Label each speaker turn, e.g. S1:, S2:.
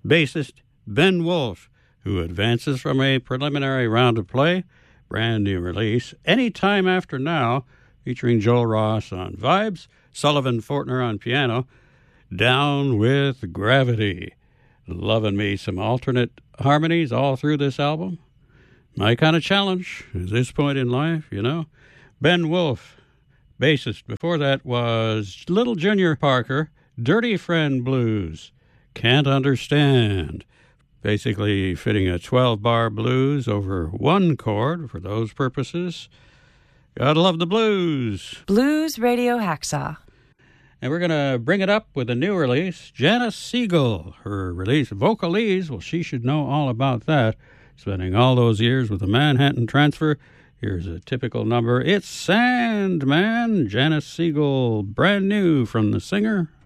S1: bassist Ben Wolf, who advances from a preliminary round of play. Brand new release, Anytime After Now, featuring Joel Ross on vibes, Sullivan Fortner on piano. Down with Gravity. Loving me some alternate harmonies all through this album. My kind of challenge at this point in life, you know. Ben Wolf, bassist. Before that was Little Junior Parker, Dirty Friend Blues. Can't Understand. Basically fitting a 12-bar blues over one chord for those purposes. Gotta love the blues.
S2: Blues Radio Hacksaw.
S1: And we're going to bring it up with a new release, Janice Siegel. Her release, Vocalese, well, she should know all about that. Spending all those years with the Manhattan Transfer. Here's a typical number. It's Sandman. Janice Siegel, brand new from the singer